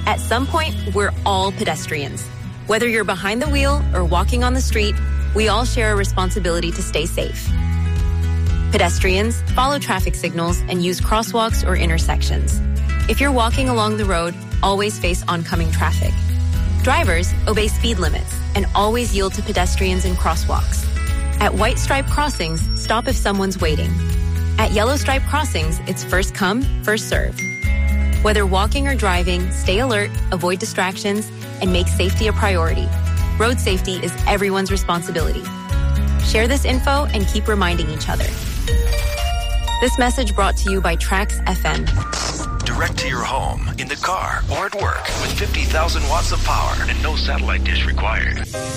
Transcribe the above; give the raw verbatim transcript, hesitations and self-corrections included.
At some point, we're all pedestrians. Whether you're behind the wheel or walking on the street, we all share a responsibility to stay safe. Pedestrians, follow traffic signals and use crosswalks or intersections. If you're walking along the road, always face oncoming traffic. Drivers, obey speed limits and always yield to pedestrians and crosswalks. At white stripe crossings, stop if someone's waiting. At yellow stripe crossings, it's first come, first serve. Whether walking or driving, stay alert, avoid distractions, and make safety a priority. Road safety is everyone's responsibility. Share this info and keep reminding each other. This message brought to you by Trax F M. Direct to your home, in the car, or at work with fifty thousand watts of power and no satellite dish required.